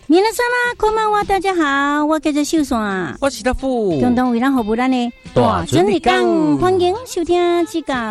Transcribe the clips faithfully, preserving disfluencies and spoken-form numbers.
皆さんこんばんは，大家好，我叫做秀山， 我是大富， 共同为咱服务咱的大准日讲，欢迎收听指教。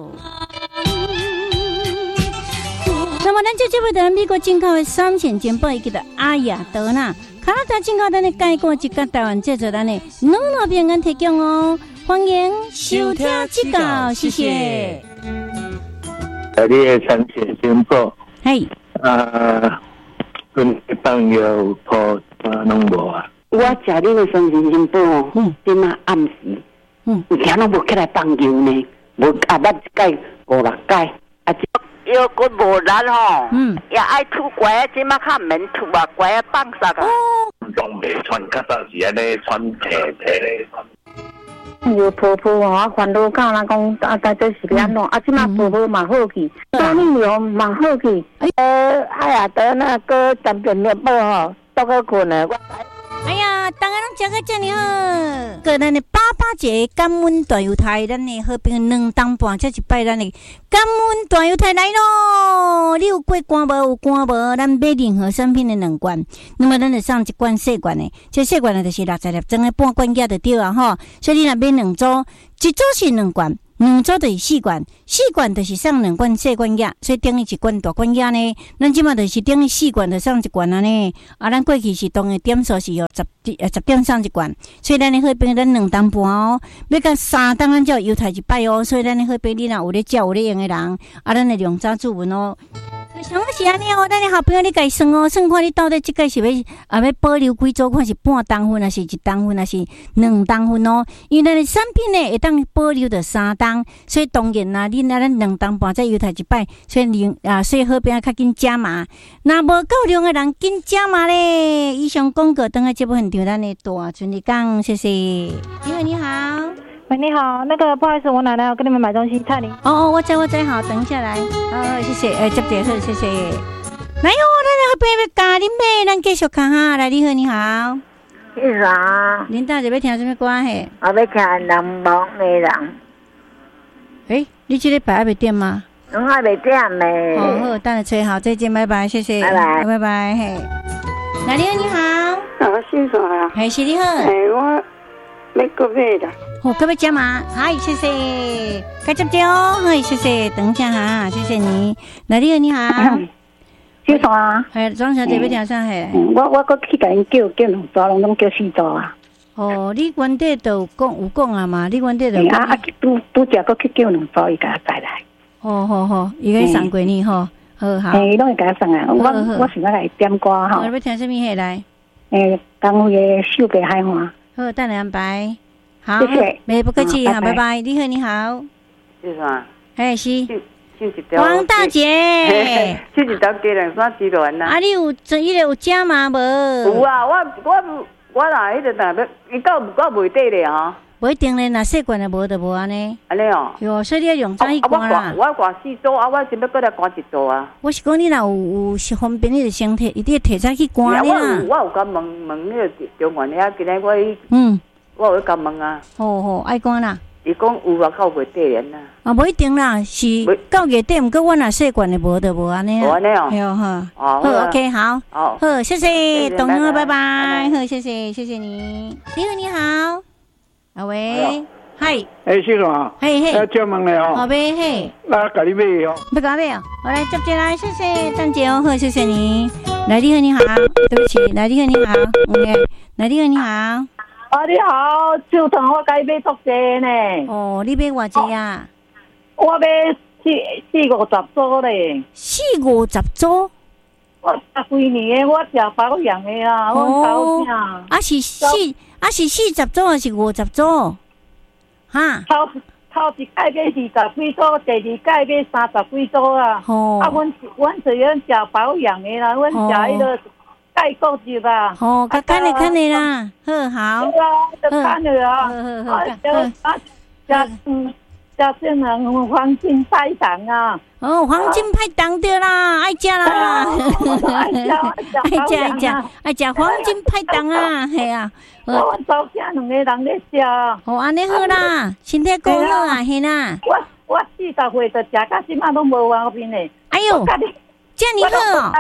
那么，咱这节目在美国进口的三千金宝，伊叫做阿雅德纳，加拿大进口咱的介绍一个台湾制作咱的两路平安提供哦，欢迎收听指教，谢谢。 呃，你的三千金宝， 嘿， 啊，跟朋友抱啊拢无啊。 我食你的三千金宝哦， 嗯， 今仔暗时， 嗯， 有听拢无起来放油呢，无啊捌一届五六届，啊， 又个无力吼， 嗯， 也爱吐乖，即马较免吐啊，乖啊放杀啊。 拢袂穿，较早是安尼穿皮皮咧。 有婆婆哦，啊烦恼到人讲啊，大概是安怎？啊，即马婆婆嘛好去，当你有嘛好去。呃，哎呀，得那个三点面包吼，都个困了，我。 哎呀，大家拢食个遮尔好，个咱的爸爸节感恩大犹太，咱的好朋友两当半，这一摆咱的感恩大犹太来咯！你有过关无？有关无？咱买任何产品的两罐，那么咱就送一罐细罐的，这细罐的就是六十粒装的半罐价就对啊吼。所以你若买两组，一组是两罐。两组就是四罐，四罐就是送两罐细罐药，所以等于一罐大罐药呢。咱即马就是等于四罐就送一罐安尼。啊，咱过去是当的点数是有十呃十点送一罐，所以咱的好朋友咱两当半哦，要到三当咱才有犹太一摆哦。所以咱的好朋友你若有咧照有咧用的人，啊，咱的量早注文哦。像我是安尼哦，咱的好朋友你家算哦，算看你到底即个是要啊要保留几组，看是半当份，还是一当份，还是两当份哦。因为咱的产品呢会当保留着三当，所以当然啦，你那咱两当半再犹太一摆，所以你啊，所以好朋友较紧加码。那无够量的人紧加码咧。以上广告等下节目现场咱的大准你讲，谢谢。你好，你好。 喂，你好，那个不好意思，我奶奶要跟你们买东西，蔡玲。 哦哦，我知我知，好，等一下来。哦，谢谢，哎，接电话，谢谢。来哟，咱那边要加啉咩？咱继续看哈。来，你好，你好。 是啥？ 恁大家要听什么歌嘿？ 我要听人忙的人。 诶，你这个牌还没点吗？ 我还没点呢。 哦，好，等下吹好，再见，拜拜，谢谢， 拜拜， 拜拜，嘿。来，你好，你好。 啊，先生啊。 嘿，是你好。 哎，我要个买啦。 好，各位加码，嗨，谢谢，该接接哦，嗨，谢谢，等一下哈，谢谢你。来，你好，你好。 先生啊。 哎，庄小姐要听啥嘿？ 我我搁去甲因叫叫两组，拢拢叫四组啊。 哦，你原底都有讲有讲啊嘛？你原底就啊啊，拄拄则搁去叫两组，伊甲带来。 好好好，伊个送过你吼，好好。 诶，伊拢会甲送啊，我我想要来点歌吼。 我要听什么嘿来？ 诶，江湖的秀北海花。 好，等下安排。好， 谢谢， 没不客气，好，拜拜。你好，你好。 是啥？ 哎，是。 唱一条。 王大姐。 唱一条鸡两山之恋呐。 啊，你有这伊个有加码无？ 有啊，我我我若迄个当要，伊到到袂得咧吼。 不一定咧，若细罐的无就无安尼。 安尼哦。 哟，所以你要用早一罐啦。 我挂四组啊，我想要过来挂一组啊。 我是讲你若有有是方便，你就先摕，一定摕早去挂咧啦。 我有甲问问迄个中原遐，今日我嗯。 我有甲问啊。 好好，爱讲啦。 伊讲有啊，到袂得咧呐。啊， 无一定啦，是到月底，毋过我若细罐的无就无安尼。 无安尼哦。 系哦，好。 好 ，OK， 好。 好。 好，谢谢，董哥，拜拜。好，谢谢，谢谢你。你好，你好。啊喂，嗨。 哎，先生啊。 嘿嘿。 要叫问你哦。 好呗，嘿。 那甲你买哦。 要甲我买哦，我来接接来，谢谢，邓姐哦，好，谢谢你。来，你好，你好。对不起，来，你好，你好。OK，来，你好，你好。 啊，你好，就同我该买足济呢。 哦，你买偌济啊？ 我买四四五十组咧。 四五十组？ 我十几年的，我食保养的啦，我保养。 啊是四啊是四十组还是五十组？哈？ 头头一届买二十几组，第二届买三十几组啊。哦。啊，阮阮是阮食保养的啦，阮食迄个。钙固质啦， 哦，较简的简的啦，好好， 对啊，就简的啊， 好好好， 啊，加嗯，加这种黄金派糖啊， 哦，黄金派糖对啦，爱食啦， 爱食爱食爱食爱食黄金派糖啊，系啊， 我早家两个人咧食， 哦，安尼好啦，身体够好啊，系啦， 我我四十岁就食到现在都无毛病嘞， 哎呦，这么好。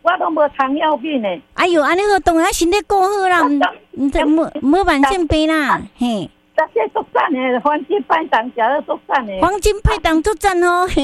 我都无糖尿病诶。 哎呦，安尼好，当然身体顾好啦，毋得无无慢性病啦，嘿。 这些足赞诶，黄金配档食了足赞诶。 黄金配档足赞哦。食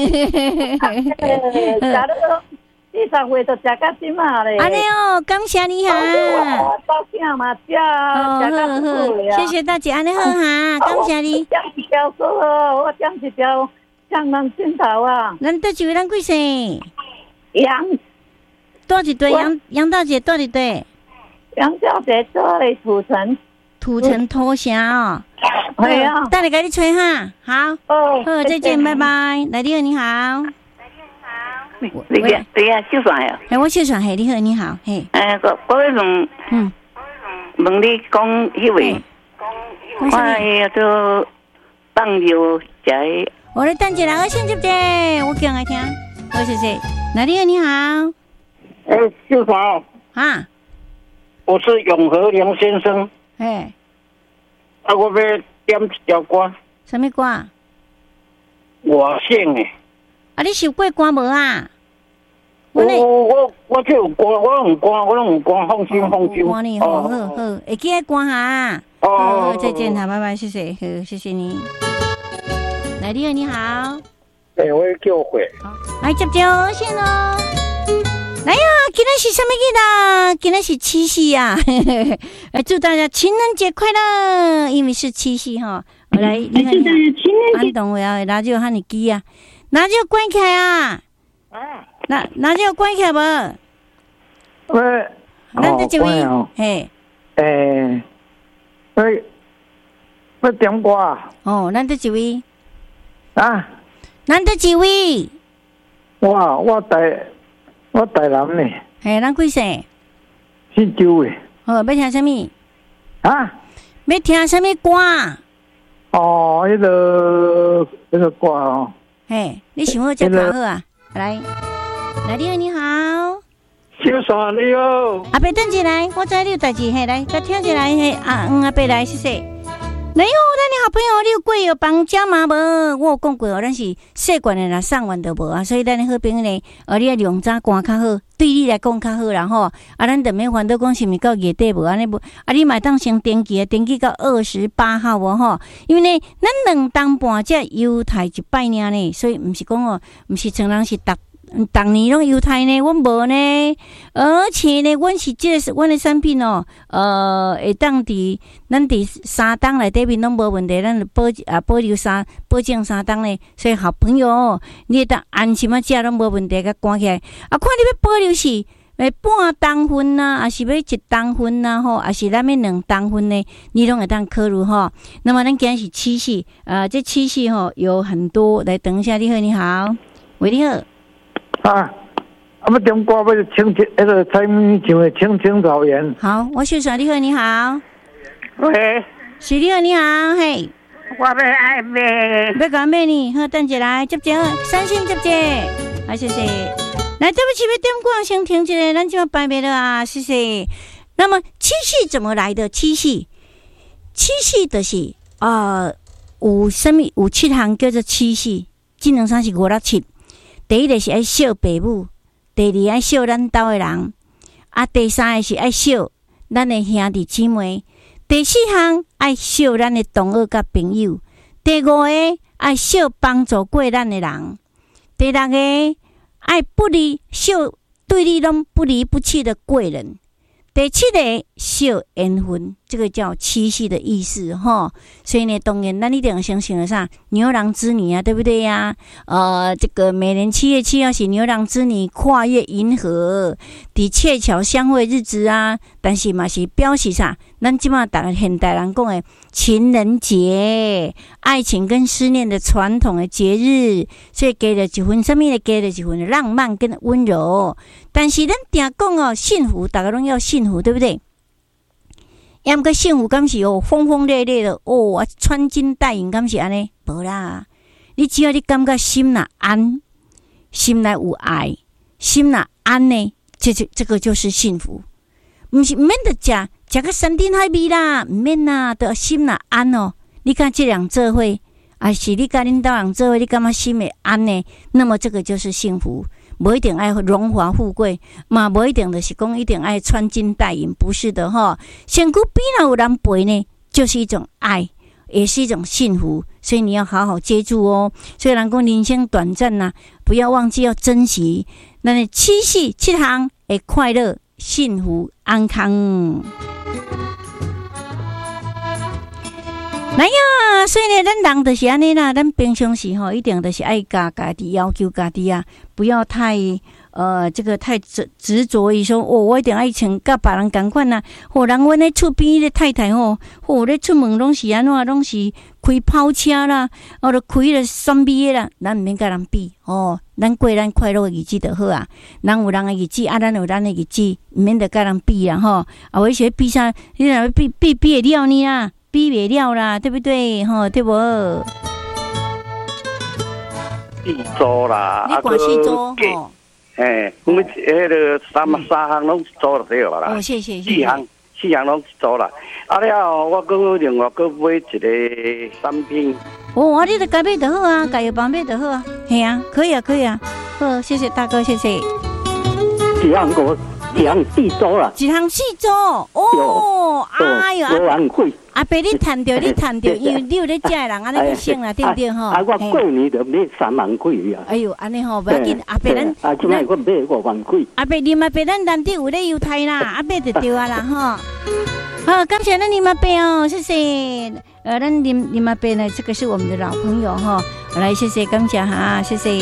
了四十岁就食到即马咧。 安尼哦，感谢你哈。 我到囝嘛食，食到死谢谢大姐，安尼好哈，感谢你。 讲一条说好，我讲一条向南镜头啊。 咱倒一位，咱几岁？ 杨。 多一对杨杨大姐，多一对。 杨小姐做的土城。 土城土城哦。 系啊。 等下给你吹哈，好。 哦。 好，再见，拜拜。来你好，你好。 你你对啊，秀爽呀！ 哎，我秀爽，嘿，你好，你好，嘿。 哎，我我要问，嗯，问你讲迄位，我迄个放油食。 我来等一下，我先接接，我讲来听。好，谢谢。那你好，你好。 哎，秀爽。 啊。 我是永和梁先生。 哎。 啊，我要点一条歌。 什么歌？ 我姓诶。 啊，你受过歌无啊？ 我我我就有歌，我有歌，我拢有歌，放心放心。 歌呢，好好好，会记得歌哈。哦，再见哈，拜拜，谢谢，好，谢谢你。来，你好，你好。 哎，我叫回。 好，来接接先咯。来呀，今天是什么日啦？今天是七夕呀！来祝大家情人节快乐，因为是七夕哈。我来，你看，安东我要拿就喊你记啊。拿就关起来啊！啊，拿拿就关起来无？ 喂， 咱这一位，嘿， 诶，喂，要点歌啊？ 哦，咱这一位啊， 咱这一位， 哇，我台我台南呢， 嘿，咱几岁？ 姓周诶。 哦，要听什么？ 啊？ 要听什么歌？ 哦，迄个迄个歌哦。 嘿，你想好就考好啊！来，来，你好，你好， 小爽你好， 阿伯等一来，我知你有代志，嘿，来，甲听一来，嘿，啊，嗯，阿伯来，谢谢。来哟，咱的好朋友，你有过有帮家嘛无？我有讲过哦，咱是习惯的啦，送完就无啊，所以咱的好朋友呢，呃，你要量早赶较好，对你来讲较好啦吼。啊，咱就免烦恼讲是毋是到月底无安尼无，啊，你嘛当先登记啊，登记到二十八号哦吼。因为呢，咱两当半只犹太一摆尔呢，所以毋是讲哦，毋是像人是逐。逐年拢犹太呢，阮无呢，而且呢，阮是即个阮的产品哦，呃，会当伫咱伫三档内底面拢无问题，咱就保啊保留三保证三档呢，所以好朋友哦，你会当安心啊食拢无问题，甲关起来。啊，看你要保留是诶半档份呐，还是要一档份呐吼，还是咱要两档份呢？你拢会当考虑吼。那么咱今日是七夕，呃，这七夕吼有很多，来等一下，你好，你好，喂，你好。 啊，啊要点歌要青青，那个蔡明唱的《青青草原》。 好，我秀爽，你好，你好。 喂， 是你好，你好，嘿。 我要爱买。 要讲咩呢？好，等一下来接接，三星接接，好，谢谢。来，对不起，要点歌先停一下，咱就要拜拜了啊，谢谢。那么七夕怎么来的？七夕，七夕就是呃，有什么有七项叫做七夕，这两三是五六七。第一个是爱孝爸母，第二爱孝咱兜的人，啊，第三个是爱孝咱的兄弟姊妹，第四项爱孝咱的同学甲朋友，第五个爱孝帮助过咱的人，第六个爱不离孝对你拢不离不弃的贵人。第七个孝缘分，这个叫七夕的意思哈。所以呢，当然咱一定要相信了啥牛郎织女啊，对不对呀、啊？呃，这个每年七月七号是牛郎织女跨越银河，伫鹊桥相会日子啊。但是嘛是表示啥？咱即马大现代人讲的情人节，爱情跟思念的传统的节日，所以加了一份什么呢？加了一份浪漫跟温柔。但是咱定讲哦，幸福，大家拢要幸福，对不对？要毋过幸福敢是哦，轰轰烈烈的哦，穿金戴银敢是安尼？无啦，你只要你感觉心若安，心内有爱，心若安呢，这就这个就是幸福。毋是毋免得食食个山珍海味啦，毋免啦，得心若安哦。你看这两做伙，还是你甲恁兜人做伙，你感觉心会安呢？那么这个就是幸福。 不一定爱荣华富贵，嘛不一定的是讲一定爱穿金戴银，不是的哈。身躯边有人陪呢，就是一种爱，也是一种幸福，所以你要好好接住哦。虽然讲人生短暂呐、啊，不要忘记要珍惜。那你七夕七行的快乐、幸福、安康。来呀，所以呢，咱人就是安尼啦。咱平常时吼，一定就是爱家家己要求家己啊，不要太呃，这个太执执着于说，哦，我一定爱穿甲别人同款呐。或人阮咧厝边咧太太吼，或咧出门拢是安怎，拢是开跑车啦，或者开了双 B 的啦，咱毋免甲人比哦。咱过咱快乐的日子就好啊。人有人的日子，啊，咱有咱的日子，毋免得甲人比啦吼。啊，我学比啥？你若比比比会了呢啦？比不了啦，对不对？吼，对不？ 四组啦， 你管四组吼？ 哎，我们迄个三三项拢一组就对了啦。 哦，谢谢， 四项四项拢一组啦。啊了，我搁另外搁买一个产品。 哦，啊，你著该买就好啊，该有帮买就好啊。系啊，可以啊，可以啊。好，谢谢大哥，谢谢。 一项五，一项四组啦。 一项四组哦，哎呦， 五万块。 阿伯，你赚着，你赚着，因为你有咧食的人，安尼就省啦，对不对吼？ 啊，我过年就买三万块啊！ 哎呦，安尼吼，不要紧，阿伯咱， 啊，今摆我买五万块。 阿伯，你嘛伯咱内底有咧犹太啦，阿伯就对啊啦吼。好，感谢咱林阿伯哦，谢谢。呃，咱林林阿伯呢，这个是我们的老朋友哈，来谢谢感谢哈，谢谢。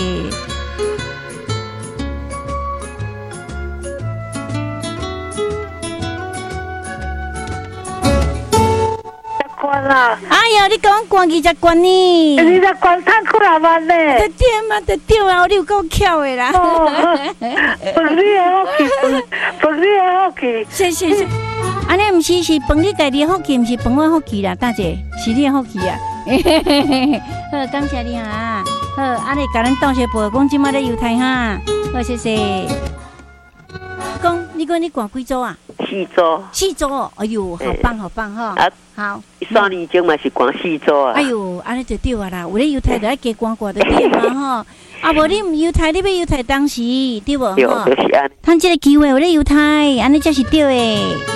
啦！ 哎呀，你讲关二十关呢？ 二十关赚几啊万呢？ 得对嘛，得对啊！你有够巧的啦！ 哦，本你的福气，本本你的福气， 是是是，安尼毋是是本你家己的福气，毋是本我福气啦，大姐，是你的福气啊！好，感谢你哈！好，安尼甲咱道谢报讲，即马咧犹太哈，好，谢谢。讲，你讲你挂几组啊？ 四组， 四组，哎呦，好棒好棒哈！ 啊， 好， 三年前嘛是挂四组啊。 哎呦，安尼就对啊啦，有咧犹太就爱加挂挂就对嘛吼。啊，无你毋犹太，你要犹太当时对无？ 对，就是安。 趁即个机会有咧犹太，安尼才是对诶。